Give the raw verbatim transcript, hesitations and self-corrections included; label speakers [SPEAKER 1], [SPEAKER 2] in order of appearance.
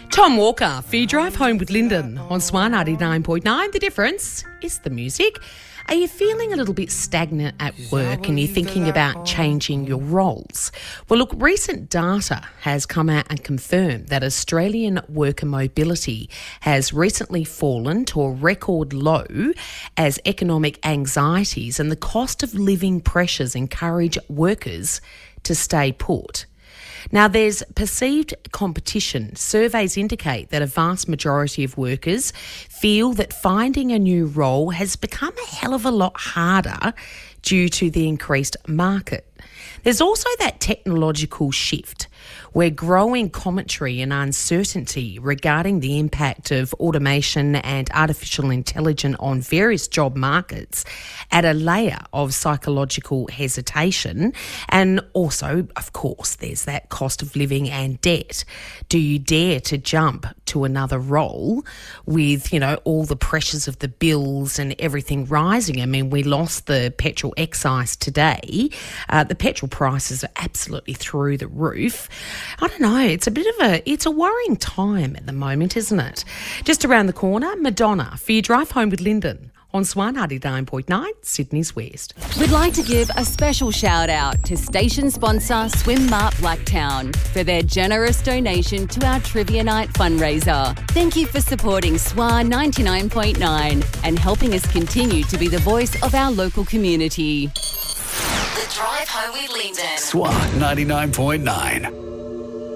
[SPEAKER 1] Tom Walker for your drive home with Lyndon on Swan ninety-nine point nine. The difference is the music. Are you feeling a little bit stagnant at work and you're thinking about changing your roles? Well, look, recent data has come out and confirmed that Australian worker mobility has recently fallen to a record low as economic anxieties and the cost of living pressures encourage workers to stay put. Now, there's perceived competition. Surveys indicate that a vast majority of workers feel that finding a new role has become a hell of a lot harder due to the increased market. There's also that technological shift where growing commentary and uncertainty regarding the impact of automation and artificial intelligence on various job markets add a layer of psychological hesitation. And also, of course, there's that cost of living and debt. Do you dare to jump to another role with, you know, all the pressures of the bills and everything rising? I mean, we lost the petrol excise today. Uh, the petrol prices are absolutely through the roof. I don't know, it's a bit of a, it's a worrying time at the moment, isn't it? Just around the corner, Madonna for your drive home with Lyndon on Swan ninety-nine point nine, Sydney's West.
[SPEAKER 2] We'd like to give a special shout out to station sponsor Swim Mart Blacktown for their generous donation to our Trivia Night fundraiser. Thank you for supporting Swan ninety-nine point nine and helping us continue to be the voice of our local community.
[SPEAKER 3] The Drive Home with Lyndon.
[SPEAKER 4] Swan ninety-nine point nine.